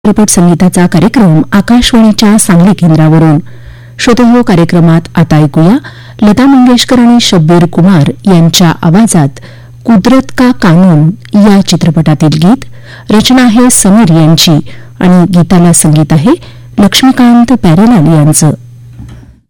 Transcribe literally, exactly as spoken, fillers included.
चित्रपट संगीताचा कार्यक्रम आकाशवाणीच्या सांगली केंद्रावरून. श्रोतेहो, कार्यक्रमात आता ऐकूया लता मंगेशकर आणि शब्बीर कुमार यांच्या आवाजात कुदरत का कानून या चित्रपटातील गीत. रचना आहे समीर यांची आणि गीताला संगीत आहे लक्ष्मीकांत प्यारेलाल यांचं.